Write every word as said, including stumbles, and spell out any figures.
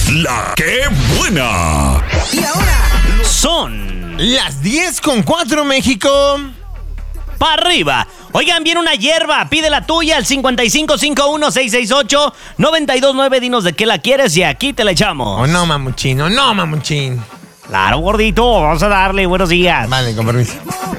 La que buena. Y ahora Son Las diez con cuatro, México. para arriba. Oigan, viene una hierba. Pide la tuya al cincuenta y cinco cincuenta y uno seiscientos sesenta y ocho noventa y dos nueve. Dinos de qué la quieres y aquí te la echamos. Oh, no, mamuchín, oh, no, mamuchín. Claro, gordito. Vamos a darle. Buenos días. Vale, con permiso.